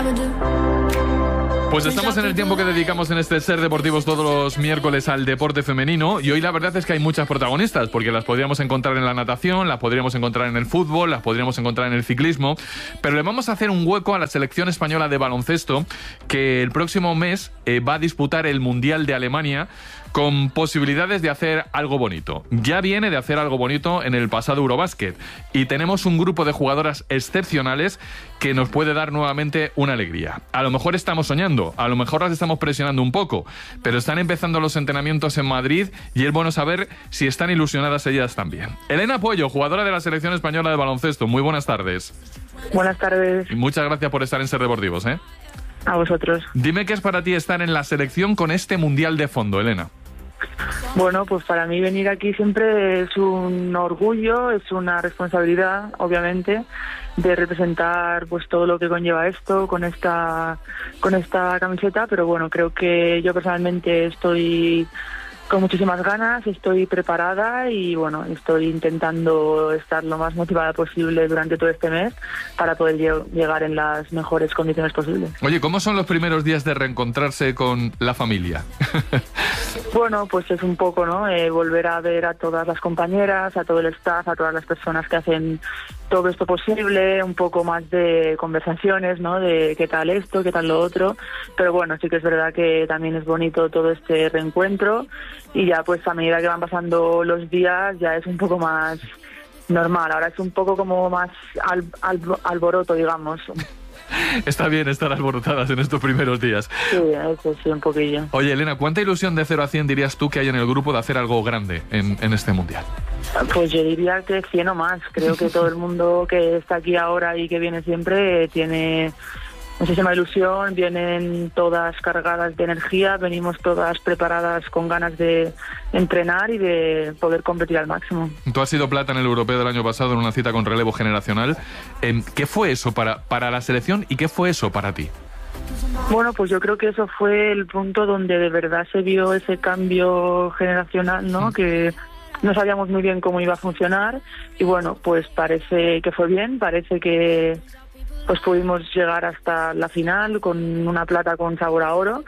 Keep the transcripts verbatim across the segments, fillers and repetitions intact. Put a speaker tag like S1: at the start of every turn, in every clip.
S1: Pues estamos en el tiempo que dedicamos en este Ser Deportivos todos los miércoles al deporte femenino, y hoy la verdad es que hay muchas protagonistas, porque las podríamos encontrar en la natación, las podríamos encontrar en el fútbol, las podríamos encontrar en el ciclismo, pero le vamos a hacer un hueco a la selección española de baloncesto, que el próximo mes eh, va a disputar el Mundial de Alemania, con posibilidades de hacer algo bonito. Ya viene de hacer algo bonito en el pasado Eurobasket, y tenemos un grupo de jugadoras excepcionales que nos puede dar nuevamente una alegría. A lo mejor estamos soñando, a lo mejor las estamos presionando un poco, pero están empezando los entrenamientos en Madrid y es bueno saber si están ilusionadas ellas también. Elena Puello, jugadora de la selección española de baloncesto, muy buenas tardes.
S2: Buenas tardes.
S1: Y muchas gracias por estar en Ser Deportivos, ¿eh?
S2: A vosotros.
S1: Dime qué es para ti estar en la selección con este Mundial de fondo, Elena.
S2: Bueno, pues para mí venir aquí siempre es un orgullo, es una responsabilidad, obviamente, de representar pues todo lo que conlleva esto con esta con esta camiseta, pero bueno, creo que yo personalmente estoy con muchísimas ganas, estoy preparada y bueno, estoy intentando estar lo más motivada posible durante todo este mes para poder lle- llegar en las mejores condiciones posibles.
S1: Oye, ¿cómo son los primeros días de reencontrarse con la familia?
S2: Bueno, pues es un poco, ¿no? Eh, volver a ver a todas las compañeras, a todo el staff, a todas las personas que hacen todo esto posible, un poco más de conversaciones, ¿no? De qué tal esto, qué tal lo otro. Pero bueno, sí que es verdad que también es bonito todo este reencuentro y ya pues a medida que van pasando los días ya es un poco más normal. Ahora es un poco como más al, al, alboroto, digamos.
S1: Está bien estar alborotadas en estos primeros días.
S2: Sí, eso sí, un poquillo.
S1: Oye, Elena, ¿cuánta ilusión de cero a cien dirías tú que hay en el grupo de hacer algo grande en, en este Mundial?
S2: Pues yo diría que cien o más. Creo que todo el mundo que está aquí ahora y que viene siempre eh, tiene muchísima ilusión, vienen todas cargadas de energía, venimos todas preparadas con ganas de entrenar y de poder competir al máximo.
S1: Tú has sido plata en el europeo del año pasado en una cita con relevo generacional. ¿Qué fue eso para, para la selección y qué fue eso para ti?
S2: Bueno, pues yo creo que eso fue el punto donde de verdad se vio ese cambio generacional, ¿no? Mm. Que no sabíamos muy bien cómo iba a funcionar y bueno, pues parece que fue bien, parece que pues pudimos llegar hasta la final con una plata con sabor a oro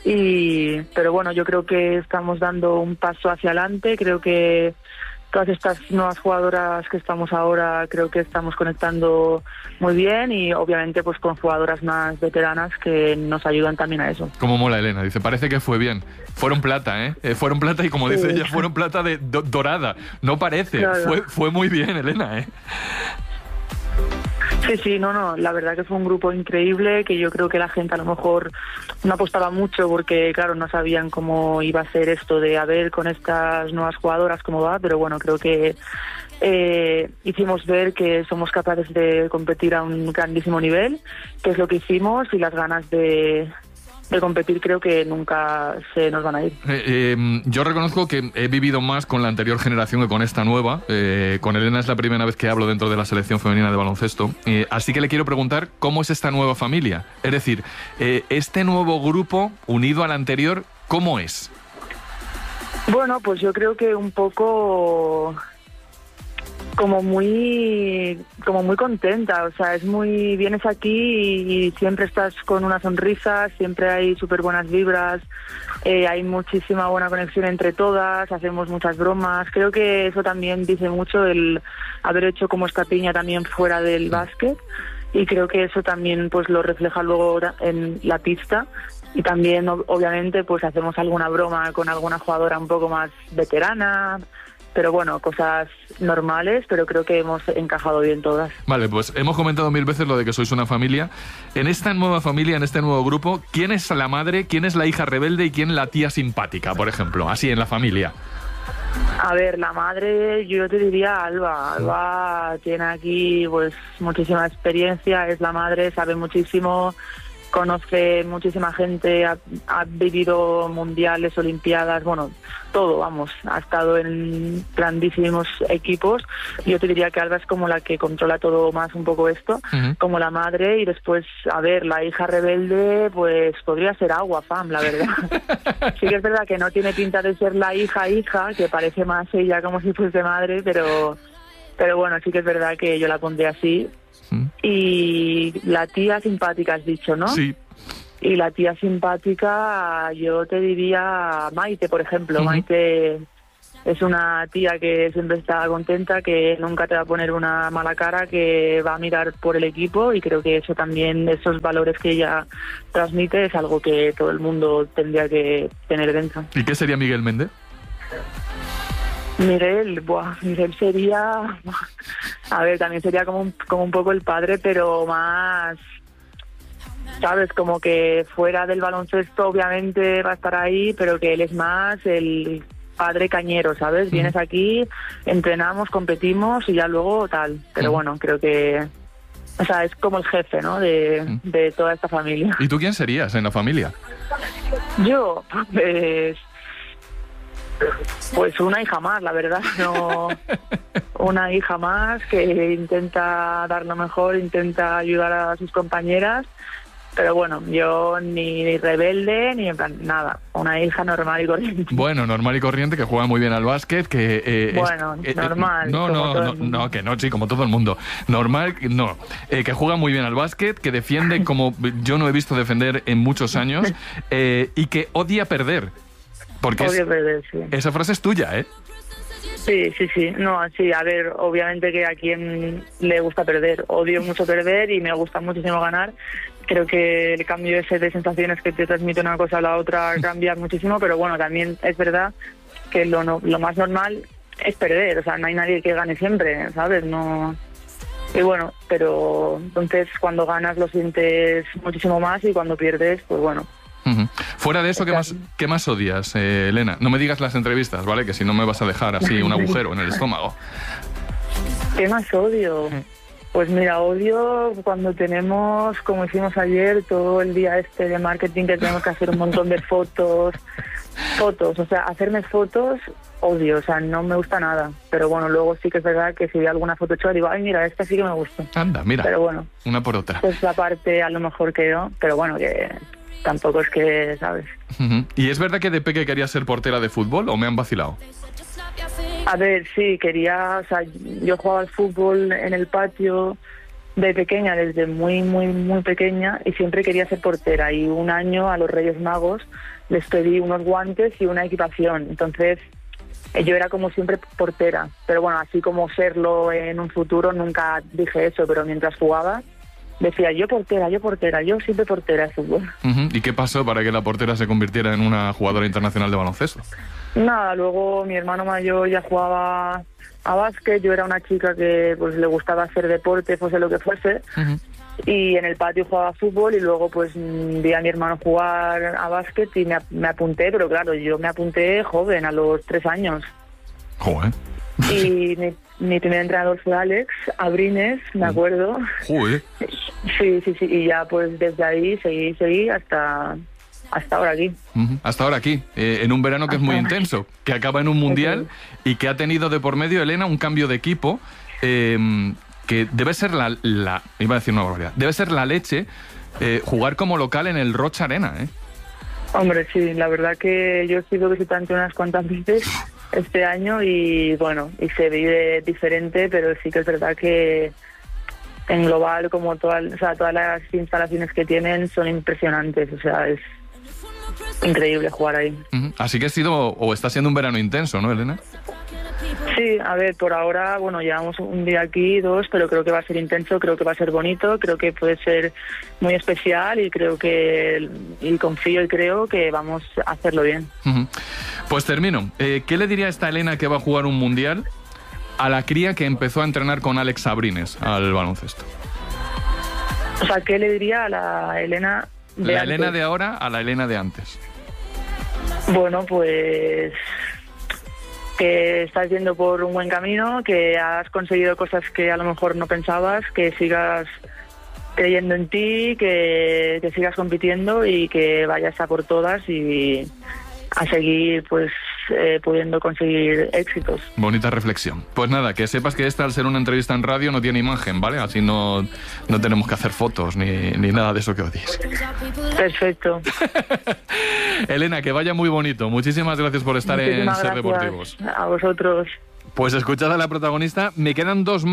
S2: y pero bueno, yo creo que estamos dando un paso hacia adelante, creo que todas estas nuevas jugadoras que estamos ahora creo que estamos conectando muy bien y obviamente pues con jugadoras más veteranas que nos ayudan también a eso.
S1: Como mola Elena, dice, parece que fue bien. Fueron plata, ¿eh? eh fueron plata y como sí. dice ella, fueron plata de do dorada. No parece, claro. fue, fue muy bien Elena, ¿eh?
S2: Sí, sí, no, no, la verdad que fue un grupo increíble, que yo creo que la gente a lo mejor no apostaba mucho porque, claro, no sabían cómo iba a ser esto de a ver con estas nuevas jugadoras cómo va, pero bueno, creo que eh, hicimos ver que somos capaces de competir a un grandísimo nivel, que es lo que hicimos y las ganas de... de competir creo que nunca se nos van a ir.
S1: Eh, eh, yo reconozco que he vivido más con la anterior generación que con esta nueva. Eh, con Elena es la primera vez que hablo dentro de la selección femenina de baloncesto. Eh, así que le quiero preguntar cómo es esta nueva familia. Es decir, eh, este nuevo grupo unido al anterior, ¿cómo es?
S2: Bueno, pues yo creo que un poco... como muy como muy contenta, o sea, es muy vienes aquí y, y siempre estás con una sonrisa, siempre hay súper buenas vibras, eh, hay muchísima buena conexión entre todas, hacemos muchas bromas, creo que eso también dice mucho el haber hecho como esta piña también fuera del básquet y creo que eso también pues lo refleja luego en la pista. Y también obviamente pues hacemos alguna broma con alguna jugadora un poco más veterana, pero bueno, cosas normales, pero creo que hemos encajado bien todas.
S1: Vale, pues hemos comentado mil veces lo de que sois una familia. En esta nueva familia, en este nuevo grupo, ¿quién es la madre, quién es la hija rebelde y quién la tía simpática, por ejemplo? Así, en la familia.
S2: A ver, la madre, yo te diría Alba. Alba tiene aquí pues muchísima experiencia, es la madre, sabe muchísimo, conoce muchísima gente, ha, ha vivido mundiales, olimpiadas, bueno, todo, vamos, ha estado en grandísimos equipos. Yo te diría que Alba es como la que controla todo más un poco esto, uh-huh. como la madre, y después, a ver, la hija rebelde, pues podría ser Agua Fam, la verdad. Sí que es verdad que no tiene pinta de ser la hija hija, que parece más ella como si fuese madre, pero... Pero bueno, sí que es verdad que yo la pondré así.
S1: ¿Mm?
S2: Y la tía simpática has dicho, ¿no?
S1: Sí.
S2: Y la tía simpática, yo te diría Maite, por ejemplo.
S1: Uh-huh.
S2: Maite es una tía que siempre está contenta, que nunca te va a poner una mala cara, que va a mirar por el equipo, y creo que eso también, esos valores que ella transmite, es algo que todo el mundo tendría que tener dentro.
S1: ¿Y qué sería Miguel Méndez?
S2: Miguel, buah, Miguel sería, a ver, también sería como un, como un poco el padre, pero más, ¿sabes? Como que fuera del baloncesto obviamente va a estar ahí, pero que él es más el padre cañero, ¿sabes? Uh-huh. Vienes aquí, entrenamos, competimos y ya luego tal. Pero uh-huh. bueno, creo que, o sea, es como el jefe, ¿no? De, uh-huh. de toda esta familia.
S1: ¿Y tú quién serías en la familia?
S2: Yo, pues... Pues una hija más, la verdad, no, una hija más que intenta dar lo mejor, intenta ayudar a sus compañeras, pero bueno, yo ni rebelde ni en plan nada, una hija normal y corriente.
S1: Bueno, normal y corriente, que juega muy bien al básquet, que eh,
S2: bueno,
S1: es,
S2: normal.
S1: Eh, no, no, no, no, que no, sí, como todo el mundo. Normal, no, eh, que juega muy bien al básquet, que defiende como yo no he visto defender en muchos años, eh, y que odia perder. Porque es,
S2: perder, sí.
S1: Esa frase es tuya, ¿eh?
S2: Sí, sí, sí. No, sí, a ver, obviamente que a quien le gusta perder. Odio mucho perder y me gusta muchísimo ganar. Creo que el cambio ese de sensaciones que te transmite una cosa a la otra cambia muchísimo, pero bueno, también es verdad que lo, no, lo más normal es perder. O sea, no hay nadie que gane siempre, ¿sabes? No... Y bueno, pero entonces cuando ganas lo sientes muchísimo más y cuando pierdes, pues bueno...
S1: Uh-huh. Fuera de eso, ¿qué más, qué más odias, eh, Elena? No me digas las entrevistas, ¿vale? Que si no me vas a dejar así un agujero en el estómago.
S2: ¿Qué más odio? Pues mira, odio cuando tenemos, como hicimos ayer, todo el día este de marketing, que tenemos que hacer un montón de fotos, fotos, o sea, hacerme fotos, odio, o sea, no me gusta nada. Pero bueno, luego sí que es verdad que si veo alguna foto chula, digo, ay, mira, esta sí que me gusta.
S1: Anda, mira,
S2: pero bueno,
S1: una por otra.
S2: Pues la parte a lo mejor que yo, pero bueno, que... tampoco es que, ¿sabes?
S1: Uh-huh. ¿Y es verdad que de peque querías ser portera de fútbol o me han vacilado?
S2: A ver, sí, quería, o sea, yo jugaba al fútbol en el patio de pequeña, desde muy, muy, muy pequeña, y siempre quería ser portera. Y un año a los Reyes Magos les pedí unos guantes y una equipación. Entonces, yo era como siempre portera. Pero bueno, así como serlo en un futuro, nunca dije eso, pero mientras jugaba... decía, yo portera, yo portera, yo siempre portera de fútbol.
S1: Uh-huh. ¿Y qué pasó para que la portera se convirtiera en una jugadora internacional de baloncesto?
S2: Nada, luego mi hermano mayor ya jugaba a básquet, yo era una chica que pues le gustaba hacer deporte, fuese lo que fuese, uh-huh. y en el patio jugaba fútbol, y luego pues vi a mi hermano jugar a básquet y me, me apunté, pero claro, yo me apunté joven, a los tres años.
S1: Joder.
S2: Y mi, mi primer entrenador fue Alex Abrines, me acuerdo.
S1: Joder.
S2: Sí, sí, sí, y ya pues desde ahí seguí, seguí hasta, hasta ahora aquí.
S1: Uh-huh. Hasta ahora aquí, eh, en un verano que hasta es muy intenso, que acaba en un mundial y que ha tenido de por medio, Elena, un cambio de equipo eh, que debe ser la, la, iba a decir una barbaridad, debe ser la leche eh, jugar como local en el Rocha Arena, ¿eh?
S2: Hombre, sí, la verdad que yo he sido visitante unas cuantas veces este año y bueno, y se vive diferente, pero sí que es verdad que en global, como todas, o sea, todas las instalaciones que tienen son impresionantes, o sea, es increíble jugar ahí.
S1: Uh-huh. Así que ha sido, o está siendo un verano intenso, ¿no, Elena?
S2: Sí, a ver, por ahora, bueno, llevamos un día aquí, dos, pero creo que va a ser intenso, creo que va a ser bonito, creo que puede ser muy especial y creo que, y confío y creo que vamos a hacerlo bien.
S1: Uh-huh. Pues termino. Eh, ¿Qué le diría a esta Elena que va a jugar un mundial a la cría que empezó a entrenar con Alex Abrines al baloncesto?
S2: O sea, ¿qué le diría a la Elena de
S1: La
S2: antes?
S1: Elena de ahora a la Elena de antes.
S2: Bueno, pues que estás yendo por un buen camino, que has conseguido cosas que a lo mejor no pensabas, que sigas creyendo en ti, que, que sigas compitiendo y que vayas a por todas y a seguir pues eh, pudiendo conseguir éxitos.
S1: Bonita reflexión. Pues nada, que sepas que esta, al ser una entrevista en radio, no tiene imagen, ¿vale? Así no, no tenemos que hacer fotos ni, ni nada de eso que odies.
S2: Perfecto.
S1: Elena, que vaya muy bonito. Muchísimas gracias por estar
S2: Muchísimas
S1: en Ser
S2: gracias
S1: Deportivos.
S2: a vosotros.
S1: Pues escuchad a la protagonista. Me quedan dos más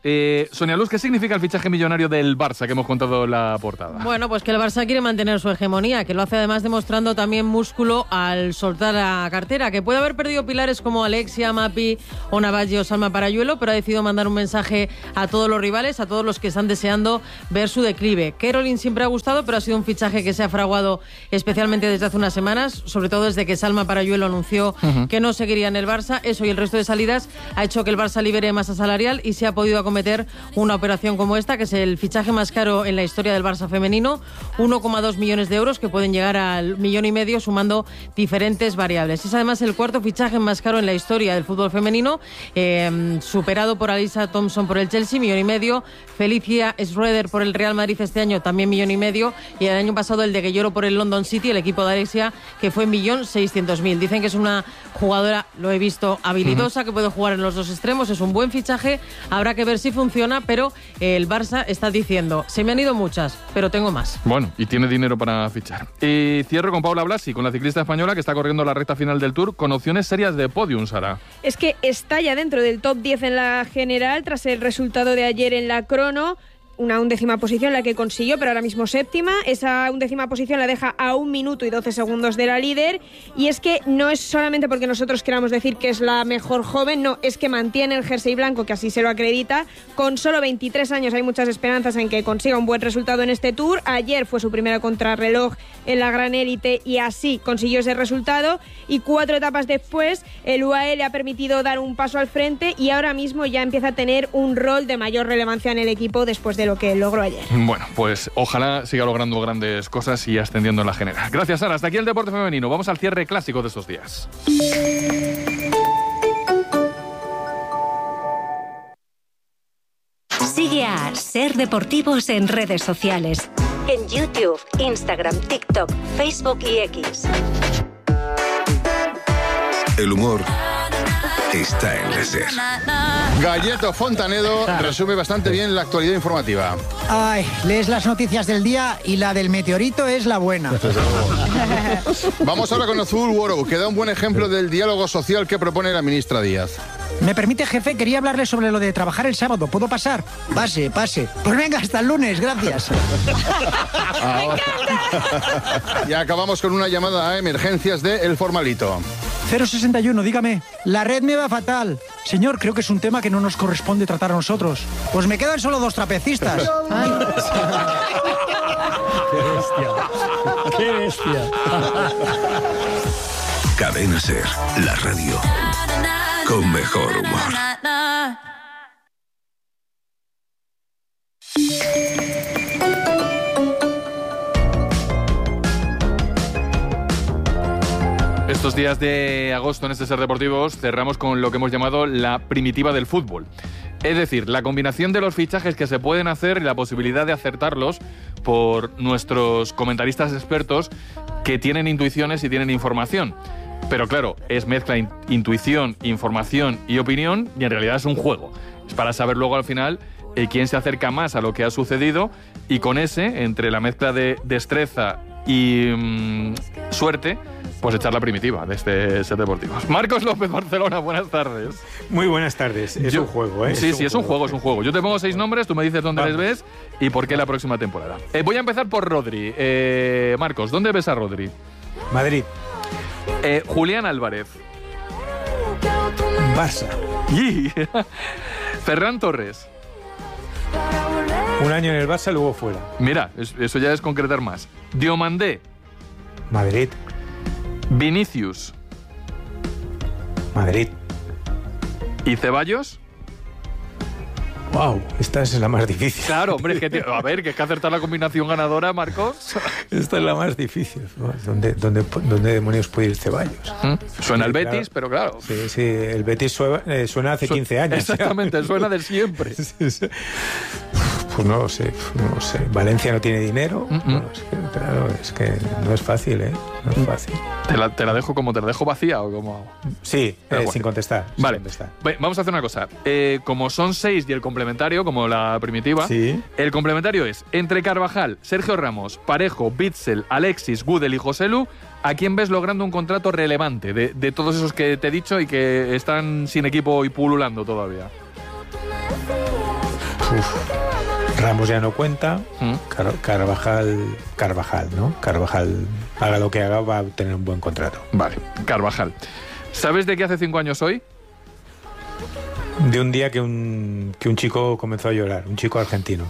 S1: Eh, Sonia Luz, ¿qué significa el fichaje millonario del Barça que hemos contado en la portada?
S3: Bueno, pues que el Barça quiere mantener su hegemonía, que lo hace además demostrando también músculo al soltar la cartera, que puede haber perdido pilares como Alexia, Mapi o Navalle o Salma Parayuelo, pero ha decidido mandar un mensaje a todos los rivales, a todos los que están deseando ver su declive. Caroline siempre ha gustado, pero ha sido un fichaje que se ha fraguado especialmente desde hace unas semanas, sobre todo desde que Salma Parayuelo anunció uh-huh. que no seguiría en el Barça. Eso y el resto de salidas ha hecho que el Barça libere masa salarial y se ha podido acometer una operación como esta, que es el fichaje más caro en la historia del Barça femenino, uno coma dos millones de euros, que pueden llegar al millón y medio sumando diferentes variables. Es además el cuarto fichaje más caro en la historia del fútbol femenino, eh, superado por Alyssa Thompson por el Chelsea, millón y medio, Felicia Schroeder por el Real Madrid este año, también millón y medio, y el año pasado el de Gueyoro por el London City, el equipo de Alexia, que fue millón seiscientos mil. Dicen que es una jugadora, lo he visto, habilidosa, uh-huh. que puede jugar en los dos extremos, es un buen fichaje, habrá que ver si funciona, pero el Barça está diciendo, se me han ido muchas, pero tengo más.
S1: Bueno, y tiene dinero para fichar. Y cierro con Paula Blasi, con la ciclista española que está corriendo la recta final del Tour, con opciones serias de podium, Sara.
S4: Es que está ya dentro del top diez en la general, tras el resultado de ayer en la crono. Una undécima posición la que consiguió, pero ahora mismo séptima. Esa undécima posición la deja a un minuto y doce segundos de la líder. Y es que no es solamente porque nosotros queramos decir que es la mejor joven, no, es que mantiene el jersey blanco, que así se lo acredita. Con solo veintitrés años hay muchas esperanzas en que consiga un buen resultado en este Tour. Ayer fue su primera contrarreloj en la gran élite y así consiguió ese resultado. Y cuatro etapas después, el U A E le ha permitido dar un paso al frente y ahora mismo ya empieza a tener un rol de mayor relevancia en el equipo después de lo que logró ayer.
S1: Bueno, pues ojalá siga logrando grandes cosas y ascendiendo en la general. Gracias, Sara. Hasta aquí el deporte femenino. Vamos al cierre clásico de estos días.
S5: Sigue a Ser Deportivos en redes sociales. En YouTube, Instagram, TikTok, Facebook y X.
S6: El humor está en la Ser.
S7: Galleto Fontanedo resume bastante bien la actualidad informativa.
S8: Ay, lees las noticias del día y la del meteorito es la buena.
S7: Vamos ahora con Azul World, que da un buen ejemplo del diálogo social que propone la ministra Díaz.
S8: ¿Me permite, jefe? Quería hablarle sobre lo de trabajar el sábado. ¿Puedo pasar? Pase, pase. Pues venga, hasta el lunes, gracias.
S7: Y acabamos con una llamada a emergencias de El Formalito.
S8: cero sesenta y uno, dígame. La red me va fatal. Señor, creo que es un tema que no nos corresponde tratar a nosotros. Pues me quedan solo dos trapecistas.
S9: ¡Qué bestia! ¡Qué bestia!
S6: Cadena Ser, la radio con mejor humor.
S1: Estos días de agosto en este Ser Deportivos cerramos con lo que hemos llamado la primitiva del fútbol. Es decir, la combinación de los fichajes que se pueden hacer y la posibilidad de acertarlos por nuestros comentaristas expertos que tienen intuiciones y tienen información. Pero claro, es mezcla in- intuición, información y opinión y en realidad es un juego. Es para saber luego al final eh, quién se acerca más a lo que ha sucedido y con ese, entre la mezcla de destreza y mmm, suerte, pues echar la primitiva de este Ser Deportivos. Marcos López, Barcelona, buenas tardes.
S10: Muy buenas tardes. Es
S1: Yo,
S10: un juego, ¿eh?
S1: Sí,
S10: es
S1: sí,
S10: un
S1: es un
S10: juego.
S1: juego, es un juego. Yo te pongo seis nombres, tú me dices dónde Vamos. les ves y por qué la próxima temporada. Eh, voy a empezar por Rodri. Eh, Marcos, ¿dónde ves a Rodri?
S10: Madrid.
S1: Eh, Julián Álvarez.
S10: Barça.
S1: Y Ferran Torres.
S10: Un año en el Barça, luego fuera.
S1: Mira, es, eso ya es concretar más. Diomandé.
S10: Madrid.
S1: Vinicius.
S10: Madrid.
S1: ¿Y Ceballos?
S10: Wow, esta es la más difícil.
S1: Claro, hombre, es que, tío, a ver, que es que acertar la combinación ganadora, Marcos.
S10: Esta es la más difícil. ¿Dónde, dónde, dónde demonios puede ir Ceballos?
S1: ¿Mm? Suena
S10: Sí,
S1: el Betis,
S10: claro.
S1: pero claro.
S10: Sí, sí, el Betis suena, eh, suena hace quince años.
S1: Exactamente, suena de siempre.
S10: Sí, sí. Pues no lo sé, no lo sé. Valencia no tiene dinero.
S1: Mm-mm.
S10: Bueno, es que, claro, es que no es fácil, ¿eh? No es fácil.
S1: ¿Te la, te la dejo como te la dejo vacía o como?
S10: Sí, eh,
S1: bueno.
S10: sin contestar. sin
S1: Vale,
S10: contestar.
S1: Ve, vamos a hacer una cosa. Eh, como son seis y el complementario, como la primitiva,
S10: Sí.
S1: el complementario es entre Carvajal, Sergio Ramos, Parejo, Bitzel, Alexis, Gudel y Joselu, ¿a quién ves logrando un contrato relevante de, de todos esos que te he dicho y que están sin equipo y pululando todavía?
S10: Uf. Ramos ya no cuenta. ¿Mm? Car- Carvajal, Carvajal, ¿no? Carvajal, haga lo que haga, va a tener un buen contrato.
S1: Vale, Carvajal. ¿Sabes de qué hace cinco años hoy?
S10: De un día que un, que un chico comenzó a llorar, un chico argentino.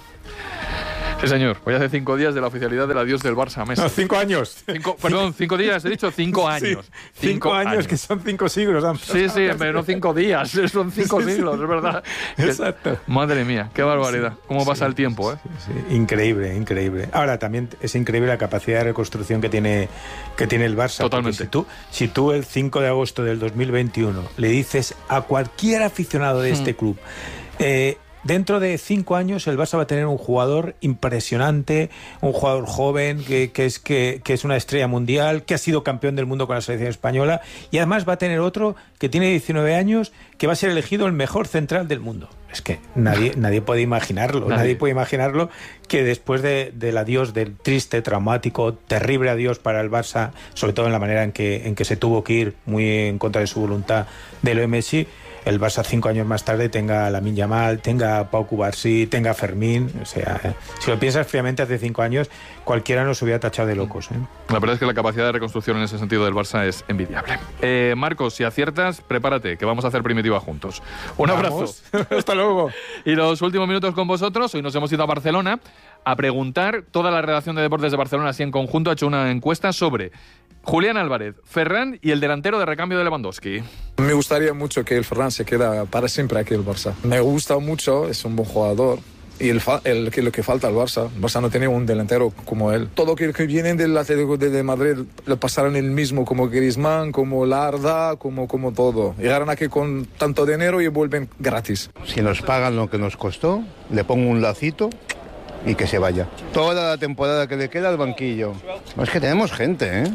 S1: Sí, señor. Hoy hace cinco días de la oficialidad del adiós del Barça a Messi.
S10: No, cinco años.
S1: Cinco, perdón, cinco días, he dicho cinco años.
S10: Sí, cinco, cinco años, años, que son cinco siglos. Han
S1: sí, sí, pero no cinco días, son cinco sí, siglos, sí. Es verdad.
S10: Exacto.
S1: Madre mía, qué barbaridad. Cómo pasa sí, el tiempo, ¿eh?
S10: Sí, sí. Increíble, increíble. Ahora, también es increíble la capacidad de reconstrucción que tiene, que tiene el Barça.
S1: Totalmente.
S10: Si tú, si tú el cinco de agosto del dos mil veintiuno le dices a cualquier aficionado de este hmm. club... Eh, dentro de cinco años el Barça va a tener un jugador impresionante, un jugador joven que, que, es, que, que es una estrella mundial, que ha sido campeón del mundo con la selección española, y además va a tener otro que tiene diecinueve años, que va a ser elegido el mejor central del mundo. Es que nadie, nadie puede imaginarlo, nadie. nadie puede imaginarlo que después de, del adiós, del triste, traumático, terrible adiós para el Barça, sobre todo en la manera en que, en que se tuvo que ir, muy en contra de su voluntad, de Leo Messi, el Barça cinco años más tarde tenga a Lamine Yamal, tenga a Pau Cubarsí, tenga a Fermín. O sea, eh, si lo piensas fríamente, hace cinco años cualquiera nos hubiera tachado de locos. ¿eh?
S1: La verdad es que la capacidad de reconstrucción en ese sentido del Barça es envidiable. Eh, Marcos, si aciertas, prepárate, que vamos a hacer Primitiva juntos. Un
S10: ¿Vamos?
S1: abrazo.
S10: Hasta luego.
S1: Y los últimos minutos con vosotros. Hoy nos hemos ido a Barcelona a preguntar. Toda la redacción de Deportes de Barcelona, así en conjunto, ha hecho una encuesta sobre Julián Álvarez, Ferran y el delantero de recambio de Lewandowski.
S11: Me gustaría mucho que el Ferran se queda para siempre aquí en el Barça. Me gusta mucho, es un buen jugador. Y el, el, el, lo que falta al Barça, el Barça no tiene un delantero como él. Todo que, que vienen del Atlético de, de Madrid le pasaron el mismo, como Griezmann, como Larda, como, como todo. Llegaron aquí con tanto dinero y vuelven gratis.
S12: Si nos pagan lo que nos costó, le pongo un lacito y que se vaya. Toda la temporada que le queda al banquillo. No, es que tenemos gente, ¿eh?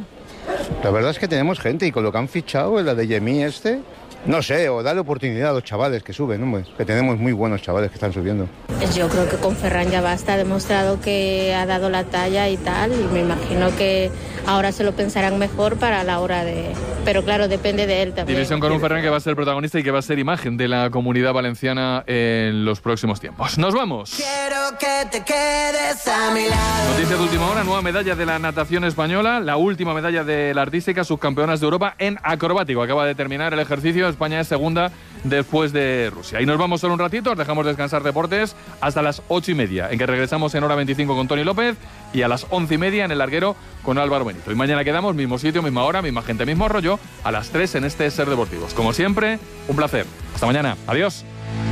S12: La verdad es que tenemos gente, y con lo que han fichado, el Adeyemi este, no sé, o darle oportunidad a los chavales que suben, hombre, que tenemos muy buenos chavales que están subiendo.
S13: Yo creo que con Ferran ya basta, ha demostrado que ha dado la talla y tal, y me imagino que ahora se lo pensarán mejor para la hora de... Pero claro, depende de él también.
S1: División con un Ferran que va a ser protagonista y que va a ser imagen de la comunidad valenciana en los próximos tiempos. ¡Nos vamos!
S14: Quiero que te quedes a mi lado.
S1: Noticia de última hora, nueva medalla de la natación española, la última medalla de la artística, subcampeonas de Europa en acrobático. Acaba de terminar el ejercicio, España es segunda después de Rusia. Y nos vamos solo un ratito, os dejamos descansar deportes hasta las ocho y media, en que regresamos en hora veinticinco con Tony López, y a las once y media en el larguero con Álvaro Benito. Y mañana quedamos, mismo sitio, misma hora, misma gente, mismo rollo, a las tres en este Ser Deportivos. Como siempre, un placer. Hasta mañana. Adiós.